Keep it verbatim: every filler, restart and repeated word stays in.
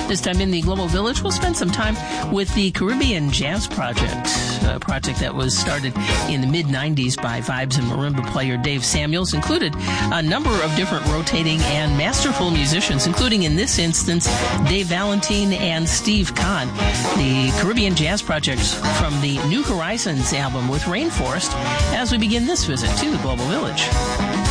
This time in the Global Village, we'll spend some time with the Caribbean Jazz Project, a project that was started in the mid nineties by vibes and marimba player Dave Samuels. Included a number of different rotating and masterful musicians, including in this instance Dave Valentine and Steve Kahn. The Caribbean Jazz Project from the New Horizons album with Rainforest, as we begin this visit to the Global Village.